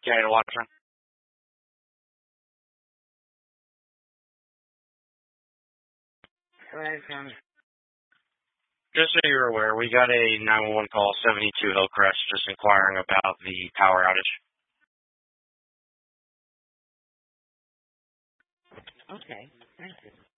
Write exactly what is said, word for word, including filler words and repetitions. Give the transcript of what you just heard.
Yeah, to Watson. Just so you're aware, we got a nine one one call, seventy-two Hillcrest, just inquiring about the power outage. Okay, thank you.